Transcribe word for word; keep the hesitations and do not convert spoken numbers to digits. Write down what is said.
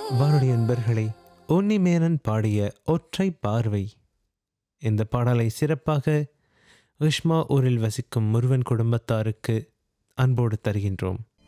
வானொலி அன்பர்களே, உன்னிமேனன் பாடிய ஒற்றை பார்வை இந்த பாடலை சிறப்பாக உஷ்மா ஊரில் வசிக்கும் முருவன் குடும்பத்தாருக்கு அன்போடு தருகின்றோம்.